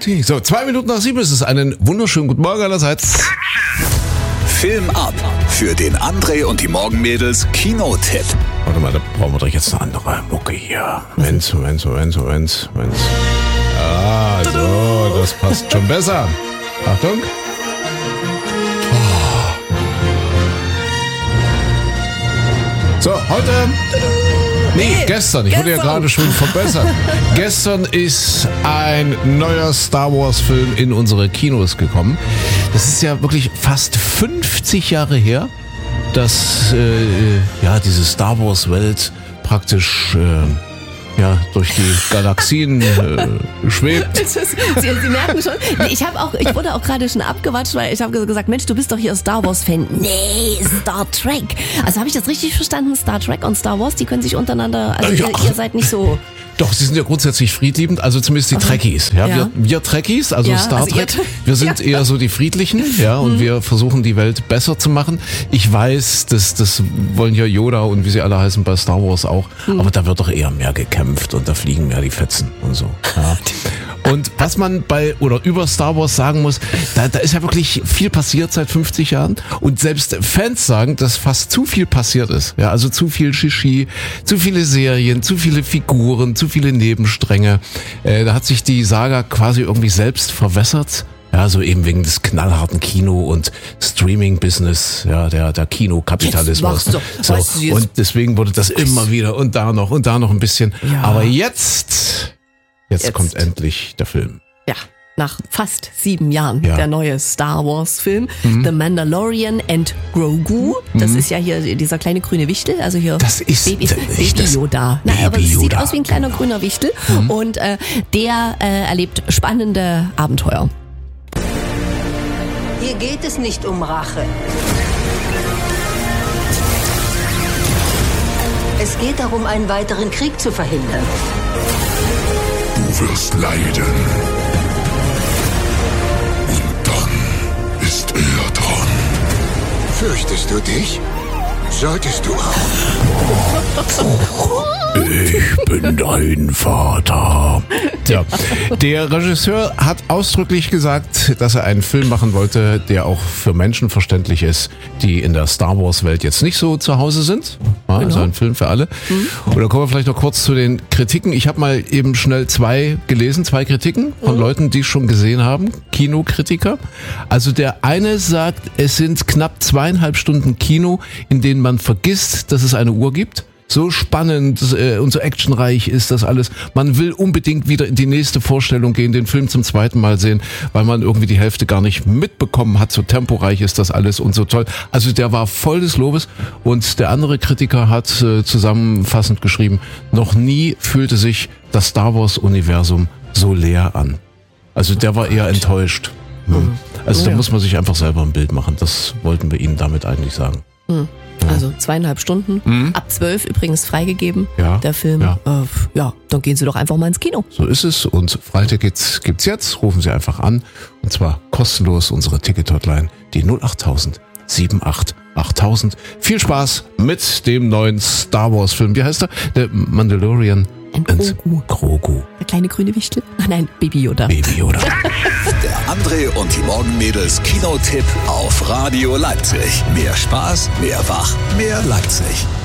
Okay, so 2:02 ist es. Einen wunderschönen guten Morgen allerseits. Film ab für den André und die Morgenmädels Kinotipp. Warte mal, da brauchen wir doch jetzt eine andere Mucke hier. Moment. Ah, so, das passt schon besser. Achtung. So, heute... Nee, gestern. Ich wurde ja gerade schon verbessert. Gestern ist ein neuer Star Wars Film in unsere Kinos gekommen. Das ist ja wirklich fast 50 Jahre her, dass diese Star Wars Welt praktisch durch die Galaxien schwebt. Sie merken schon, ich wurde auch gerade schon abgewatscht, weil ich habe gesagt, Mensch, du bist doch hier Star Wars Fan. Nee, Star Trek. Also habe ich das richtig verstanden? Star Trek und Star Wars, die können sich untereinander, also ihr seid nicht so... Doch, sie sind ja grundsätzlich friedliebend, also zumindest die Trekkies. Ja, wir Trekkies, also Star Trek, wir sind eher so die Friedlichen, und wir versuchen die Welt besser zu machen. Ich weiß, das wollen ja Yoda und wie sie alle heißen bei Star Wars auch, aber da wird doch eher mehr gekämpft und da fliegen mehr die Fetzen und so. Ja. Und was man über Star Wars sagen muss, da ist ja wirklich viel passiert seit 50 Jahren. Und selbst Fans sagen, dass fast zu viel passiert ist. Ja, also zu viel Shishi, zu viele Serien, zu viele Figuren, zu viele Nebenstränge. Da hat sich die Saga quasi irgendwie selbst verwässert. Ja, so eben wegen des knallharten Kino- und Streaming-Business, der Kinokapitalismus. So, und deswegen wurde das immer wieder und da noch ein bisschen. Ja. Aber jetzt kommt endlich der Film. Ja, nach fast 7 Jahren der neue Star Wars Film. The Mandalorian and Grogu. Das ist ja hier dieser kleine grüne Wichtel. Also hier das ist Baby Yoda. Aber es sieht aus wie ein kleiner grüner Wichtel. Und der erlebt spannende Abenteuer. Hier geht es nicht um Rache. Es geht darum, einen weiteren Krieg zu verhindern. Du wirst leiden. Und dann ist er dran. Fürchtest du dich? Solltest du auch. Ich bin dein Vater. Ja. Der Regisseur hat ausdrücklich gesagt, dass er einen Film machen wollte, der auch für Menschen verständlich ist, die in der Star Wars Welt jetzt nicht so zu Hause sind. Ja, also ein Film für alle. Und da kommen wir vielleicht noch kurz zu den Kritiken. Ich habe mal eben schnell 2 Kritiken von Leuten, die es schon gesehen haben. Kinokritiker. Also der eine sagt, es sind knapp 2,5 Stunden Kino, in denen man vergisst, dass es eine Uhr gibt. So spannend und so actionreich ist das alles. Man will unbedingt wieder in die nächste Vorstellung gehen, den Film zum zweiten Mal sehen, weil man irgendwie die Hälfte gar nicht mitbekommen hat. So temporeich ist das alles und so toll. Also der war voll des Lobes. Und der andere Kritiker hat zusammenfassend geschrieben, noch nie fühlte sich das Star Wars Universum so leer an. Also der war eher enttäuscht. Also da muss man sich einfach selber ein Bild machen. Das wollten wir Ihnen damit eigentlich sagen. Also 2,5 Stunden, ab 12 übrigens freigegeben, der Film. Ja, dann gehen Sie doch einfach mal ins Kino. So ist es und Freitag gibt's jetzt, rufen Sie einfach an und zwar kostenlos unsere Ticket-Hotline, die 08000 78 8000. Viel Spaß mit dem neuen Star Wars Film. Wie heißt er? Der Mandalorian and Grogu. Der kleine grüne Wichtel? Ach nein, Baby Yoda. Der André und die Morgenmädels Kinotipp auf Radio Leipzig. Mehr Spaß, mehr Wach, mehr Leipzig.